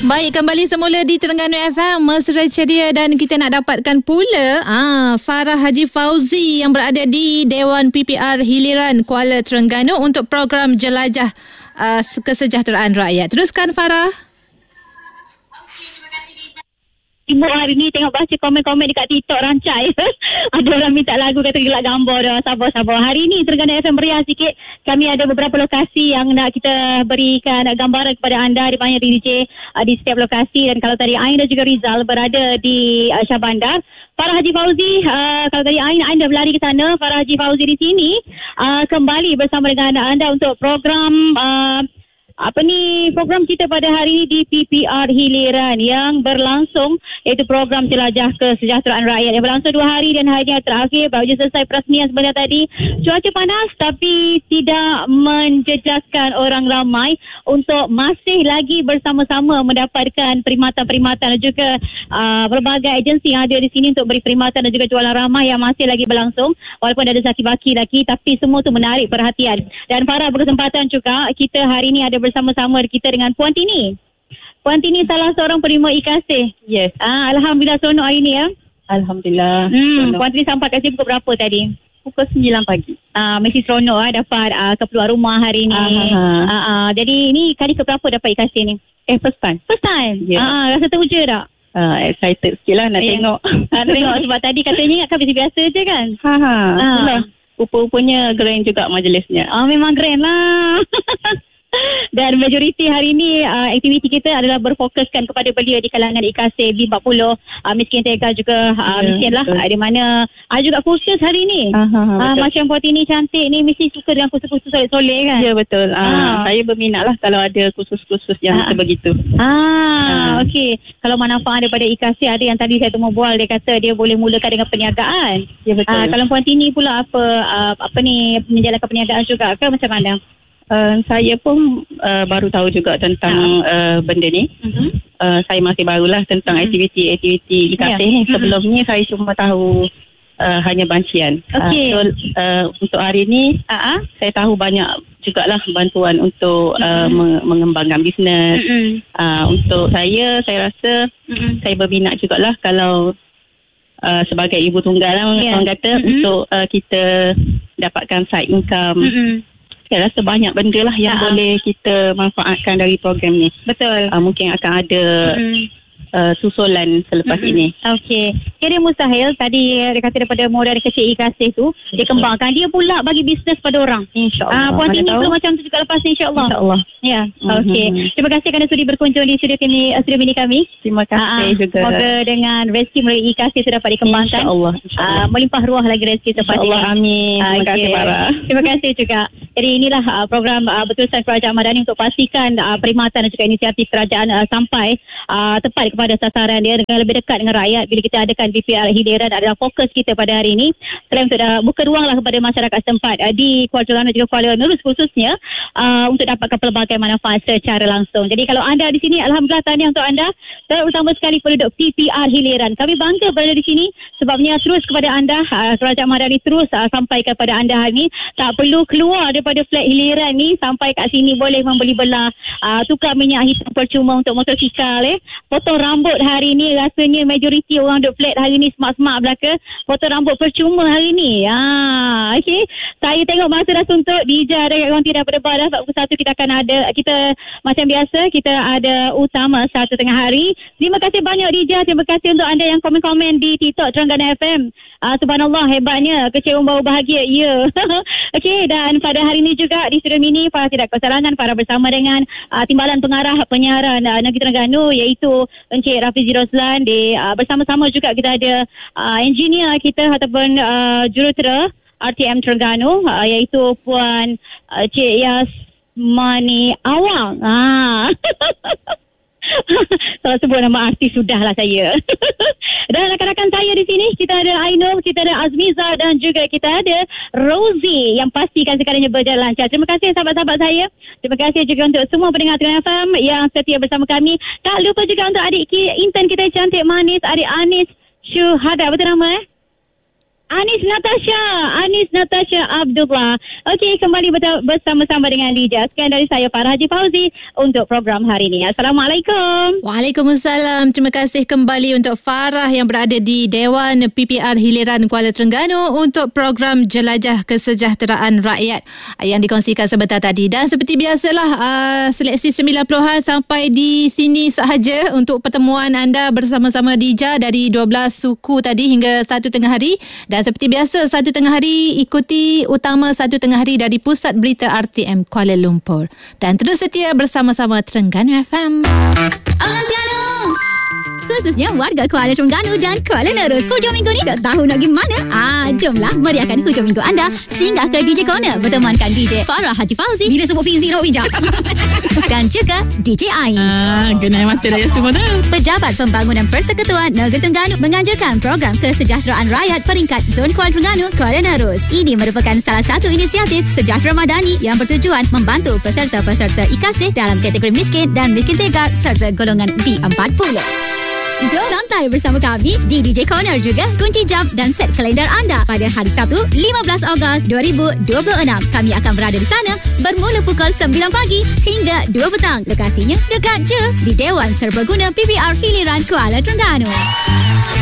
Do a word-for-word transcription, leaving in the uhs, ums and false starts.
Baik, kembali semula di Terengganu F M, mesra ceria, dan kita nak dapatkan pula ah, Farah Haji Fauzi yang berada di Dewan P P R Hiliran Kuala Terengganu untuk program Jelajah uh, Kesejahteraan Rakyat. Teruskan, Farah. Ibu hari ni tengok baca komen-komen dekat TikTok rancai. Ada orang minta lagu, kata gelak gambar dah. Sabar-sabar. Hari ni Terengganu F M meriah sikit. Kami ada beberapa lokasi yang nak kita berikan gambaran kepada anda. Di banyak D J uh, di setiap lokasi. Dan kalau tadi Ain dan juga Rizal berada di uh, Shah Bandar, Farah Haji Fauzi, uh, kalau tadi Ain, Ain dah berlari ke sana. Farah Haji Fauzi di sini uh, kembali bersama dengan anda untuk program uh, apa ni program kita pada hari ini di P P R Hiliran yang berlangsung, iaitu program Jelajah Kesejahteraan Rakyat yang berlangsung dua hari dan hari ini terakhir baru je selesai perasmian sebentar tadi. Cuaca panas tapi tidak menjejaskan orang ramai untuk masih lagi bersama-sama mendapatkan perkhidmatan-perkhidmatan dan juga uh, berbagai agensi yang ada di sini untuk beri perkhidmatan dan juga jualan ramah yang masih lagi berlangsung, walaupun ada saki-baki lagi, tapi semua tu menarik perhatian. Dan para berkesempatan juga kita hari ini ada bersama-sama kita dengan Puan Tini. Puan Tini salah seorang penerima I K A S I. Yes. Ah, Alhamdulillah seronok hari ni ya. Alhamdulillah. Hmm, Puan Tini sampai kat sini pukul berapa tadi? Pukul sembilan pagi. Ah, mesti seronok ah dapat ah, keperluan rumah hari ni. Ah, ah, jadi ni kali ke berapa dapat I K A S I ni? Eh, first time. First time? Yeah. Ah, rasa teruja tak? Uh, excited sikit lah nak yeah. tengok. Ah, tengok sebab tadi katanya ingat kan biasa-biasa je kan? Ha ha. Ah. Rupa-rupanya grand juga majlisnya. Ah, memang grand lah. Dan majoriti hari ini uh, aktiviti kita adalah berfokuskan kepada belia di kalangan I K A S I B empat puluh, uh, miskin tega juga uh, yeah, miskin lah, uh, di mana ada uh, juga kursus hari ni. Uh, uh, uh, macam Puan Tini cantik ni mesti suka dengan kursus-kursus soleh-soleh kan? Ya yeah, betul. Uh, uh. Saya berminat lah kalau ada kursus-kursus yang uh. begitu. Ah, uh. Okey. Kalau manfaat daripada I K A S I, ada yang tadi saya temu bual, dia kata dia boleh mulakan dengan perniagaan. Ya yeah, betul. Uh, kalau Puan Tini pula apa uh, apa ni menjalankan perniagaan juga ke macam mana? Uh, saya pun uh, baru tahu juga tentang uh, benda ni. Uh-huh. Uh, saya masih barulah tentang uh-huh. aktiviti-aktiviti I K A S I ni. Yeah. Sebelum uh-huh. ni saya cuma tahu uh, hanya bancian. Okay. Uh, so uh, untuk hari ni uh-huh. saya tahu banyak jugalah bantuan untuk uh-huh. uh, mengembangkan bisnes. Uh-huh. Uh, untuk saya, saya rasa uh-huh. saya berminat jugalah kalau uh, sebagai ibu tunggal lah, yeah. orang kata, uh-huh. untuk uh, kita dapatkan side income. Uh-huh. Saya rasa banyak benda lah yang ha. boleh kita manfaatkan dari program ni. Betul. Uh, mungkin akan ada mm. uh, susulan selepas mm-hmm. ini. Okey. Kira mustahil tadi dia kata daripada modal kecil I K A S I tu, betul. Dia kembangkan. Dia pula bagi bisnes pada orang. InsyaAllah. Ah, Puan Tini pula macam tu juga lepas ni insyaAllah. InsyaAllah. Ya. Okey. Mm-hmm. Terima kasih kerana sudi berkunjung di studio kami, studio mini kami. Terima kasih uh, juga. Semoga dengan rezeki melalui I K A S I sudah dapat dikembangkan. InsyaAllah. Insya uh, melimpah ruah lagi rezeki selepas ini. InsyaAllah. Amin. Terima okay. kasih Farah. Terima kasih juga. Jadi inilah uh, program uh, Betulan Kerajaan Madani untuk pastikan uh, perkhidmatan dan juga inisiatif kerajaan uh, sampai uh, tepat kepada sasaran dia dengan lebih dekat dengan rakyat. Bila kita adakan P P R Hiliran adalah fokus kita pada hari ini. Selain untuk uh, buka ruanglah kepada masyarakat setempat uh, di Kuala Terengganu dan juga Kuala Nerus khususnya uh, untuk dapatkan pelbagai manfaat secara langsung. Jadi kalau anda di sini, alhamdulillah tahniah untuk anda, terutama sekali penduduk P P R Hiliran. Kami bangga berada di sini sebabnya terus kepada anda uh, Kerajaan Madani terus uh, sampai kepada anda hari ini. Tak perlu keluar daripada flat Hiliran ni sampai kat sini boleh membeli belah, uh, tukar minyak hitam percuma untuk motosikal, eh. Potong rambut hari ni rasanya majoriti orang duduk flat hari ni smart-smart belaka. Potong rambut percuma hari ni. Ah, okey. Saya tengok masa dah suntuk. D J ada kat konti dah berdebar dah. Sebab pukul satu kita akan ada, kita macam biasa kita ada utama satu tengah hari. Terima kasih banyak D J. Terima kasih untuk anda yang komen-komen di TikTok Terengganu F M. Ah, subhanallah, hebatnya. Kecewa bau bahagia. Ya. Yeah. Okey, dan pada hari ini juga di studio mini para tidak kesalangan para bersama dengan uh, Timbalan Pengarah Penyiaran uh, Negeri Terengganu iaitu Encik Rafizi Roslan. Di uh, bersama-sama juga kita ada uh, engineer kita ataupun uh, jurutera R T M Terengganu uh, iaitu Puan uh, Cik Yasmani Awang. Ah. Kalau sebut nama artis sudahlah saya. Dan rakan-rakan saya di sini kita ada Ainur, kita ada Azmiza dan juga kita ada Rosie yang pastikan segalanya berjalan lancar. Terima kasih sahabat-sahabat saya. Terima kasih juga untuk semua pendengar Terengganu F M yang setia bersama kami. Tak lupa juga untuk adik intern kita cantik manis, adik Anis Syuhada, betul nama eh? Anis Natasha, Anis Natasha Abdullah. Okey, kembali bersama-sama dengan Lija. Sekian dari saya, Farah Haji Fauzi, untuk program hari ini. Assalamualaikum. Waalaikumsalam. Terima kasih kembali untuk Farah yang berada di Dewan P P R Hiliran Kuala Terengganu untuk program Jelajah Kesejahteraan Rakyat yang dikongsikan sebentar tadi. Dan seperti biasalah, uh, seleksi sembilan puluhan sampai di sini sahaja untuk pertemuan anda bersama-sama Lija dari dua belas suku tadi hingga satu tengah hari. Dan Dan seperti biasa, satu tengah hari ikuti utama satu tengah hari dari Pusat Berita R T M Kuala Lumpur. Dan terus setia bersama-sama Terengganu F M. Khususnya warga Kuala Terengganu dan Kuala Nerus. Hujung minggu ni tak tahu nak pergi mana? Ah, jomlah meriahkan hujung minggu anda. Singgah ke D J Corner bertemankan D J Farah Haji Fauzi. Bila sebut Fizi nak bijak. Dan juga D J Ain. Ah, genai mata raya semua dah. Pejabat Pembangunan Persekutuan Negeri Terengganu menganjurkan program kesejahteraan rakyat peringkat Zon Kuala Terengganu, Kuala Nerus. Ini merupakan salah satu inisiatif sejahtera madani yang bertujuan membantu peserta-peserta I K A S I dalam kategori miskin dan miskin tegar serta golongan B empat puluh. Jom santai bersama kami di D J Corner juga. Kunci jam dan set kalender anda pada hari Sabtu lima belas Ogos dua ribu dua puluh enam. Kami akan berada di sana bermula pukul sembilan pagi hingga dua petang. Lokasinya dekat je di Dewan Serbaguna P P R Hiliran Kuala Terengganu.